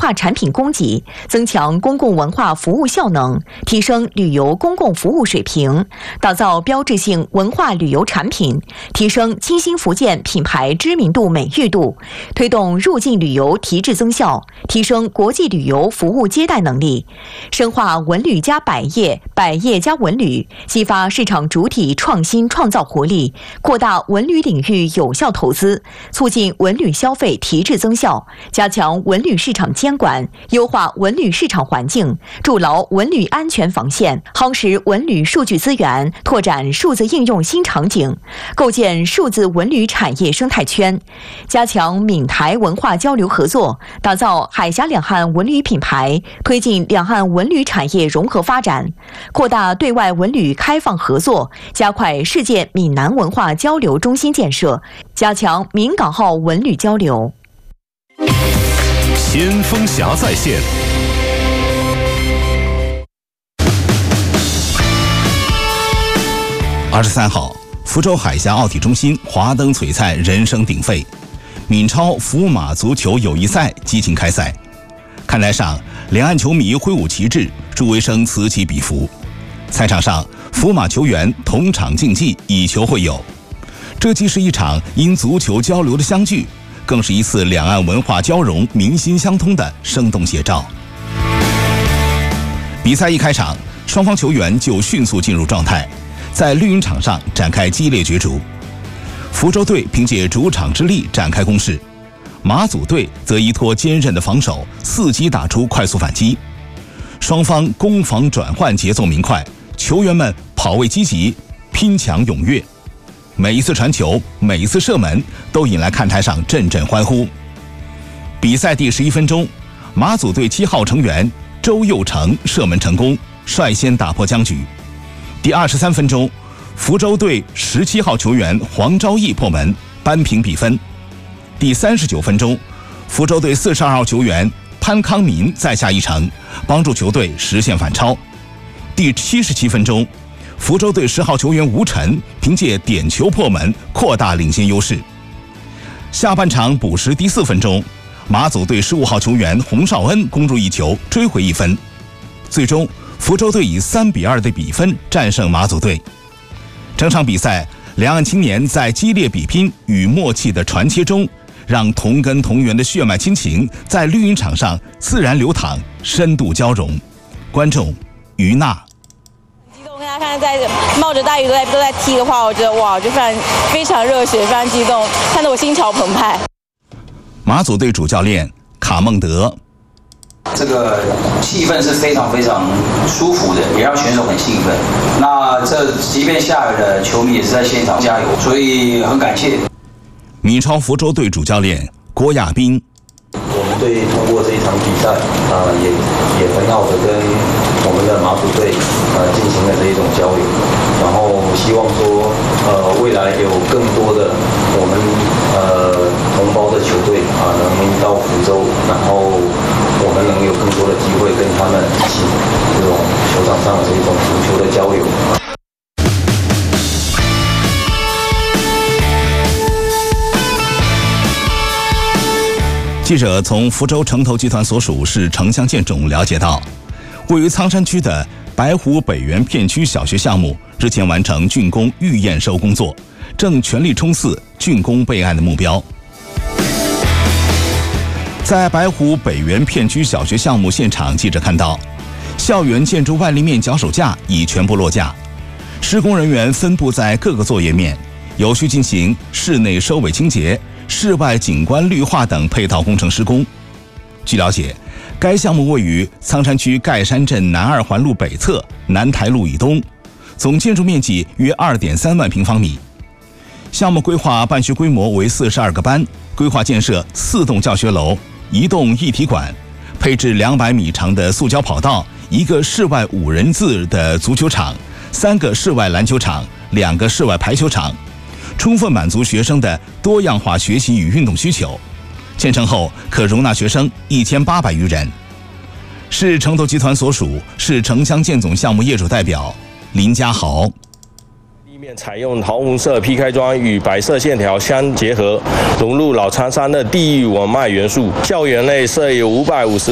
化产品供给，增强公共文化服务效能，提升旅游公共服务水平，打造标志性文化旅游产品，提升清新福建品牌知名度美誉度，推动入境旅游提质增效，提升国际旅游服务接待能力，深化文旅加百业、百业加文旅，激发市场主体创新创造活力，扩大文旅领域有效投资，促进文旅消费提质增效，加强文旅市场监管，优化文旅市场环境，筑牢文旅安全防线，夯实文旅数据资源，拓展数字应用新场景，构建数字文旅产业生态圈，加强闽台文化交流合作，打造海峡两岸文旅品牌，推进两岸文旅产业融合发展，扩大对外文旅开放合作，加快世界闽南文化交流中心建设，加强闽港澳文旅交流。 先锋侠在线。23号，福州海峡奥体中心华灯璀璨，人声鼎沸，闽超福马足球友谊赛激情开赛。看台上，两岸球迷挥舞旗帜，助威声此起彼伏。赛场上，福马球员同场竞技，以球会友。这既是一场因足球交流的相聚，更是一次两岸文化交融、民心相通的生动写照。比赛一开场，双方球员就迅速进入状态，在绿茵场上展开激烈角逐。福州队凭借主场之力展开攻势，马祖队则依托坚韧的防守，伺机打出快速反击。双方攻防转换节奏明快，球员们跑位积极，拼抢踊跃。每一次传球，每一次射门，都引来看台上阵阵欢呼。比赛第11分钟，马祖队7号成员周佑成射门成功，率先打破僵局。第23分钟，福州队17号球员黄昭义破门，扳平比分。第39分钟，福州队42号球员潘康民再下一城，帮助球队实现反超。第77分钟，福州队10号球员吴晨凭借点球破门，扩大领先优势。下半场补时第4分钟，马祖队15号球员洪绍恩攻入一球，追回1分。最终，福州队以3-2的比分战胜马祖队。整场比赛，两岸青年在激烈比拼与默契的传切中，让同根同源的血脉亲情在绿茵场上自然流淌，深度交融。观众于娜。 激动，大家看在冒着大雨都在踢的话，我觉得哇，就非常热血，非常激动，看得我心潮澎湃。 马祖队主教练卡孟德。 这个气氛是非常非常舒服的，也让选手很兴奋。那这即便下雨了，球迷也是在现场加油，所以很感谢。 闽超福州队主教练郭亚斌。 我们队通过这一场比赛，也很好的跟我们的马祖队进行了这一种交流，然后希望说未来有更多的我们同胞的球队能到福州，然后我们能有更多的机会跟他们一起这种球场上的这种足球的交流。 记者从福州城投集团所属市城乡建种了解到，位于苍山区的白湖北园片区小学项目日前完成竣工预验收工作，正全力冲刺竣工备案的目标。在白湖北园片区小学项目现场，记者看到，校园建筑外立面脚手架已全部落架，施工人员分布在各个作业面，有序进行室内收尾清洁、室外景观绿化等配套工程施工。据了解，该项目位于苍山区盖山镇南二环路北侧南台路以东，总建筑面积约2.3万平方米。项目规划办学规模为42个班，规划建设4栋教学楼、1栋一体馆，配置200米长的塑胶跑道、1个室外5人制的足球场、3个室外篮球场、2个室外排球场，充分满足学生的多样化学习与运动需求。建成后可容纳学生1800余人。市城投集团所属市城乡建总项目业主代表林家豪。 地面采用桃红色劈开砖与白色线条相结合，融入老苍山的地域文脉元素。校园内设有550